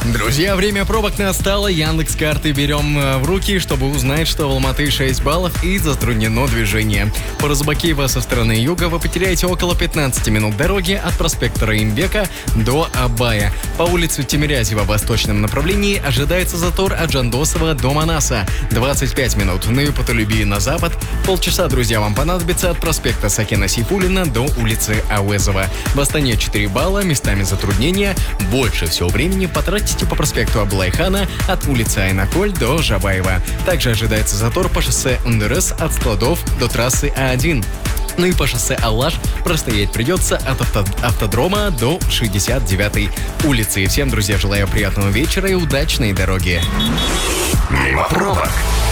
Друзья, время пробок настало. Яндекс.Карты берем в руки, чтобы узнать, что в Алматы 6 баллов и затруднено движение. По Розыбакиева со стороны юга вы потеряете около 15 минут дороги от проспекта Раимбека до Абая. По улице Тимирязева в восточном направлении ожидается затор от Жандосова до Манаса. 25 минут. На Юпатолюбии на запад. Полчаса, друзья, вам понадобится от проспекта Сакена Сейфуллина до улицы Ауэзова. В Астане 4 балла, местами затруднения. Больше всего времени потратите по проспекту Аблайхана от улицы Айнаколь до Жабаева. Также ожидается затор по шоссе Ндырыс от складов до трассы А1. Ну и по шоссе Алаш простоять придется от автодрома до 69-й улицы. И всем, друзья, желаю приятного вечера и удачной дороги. Мимо пробок.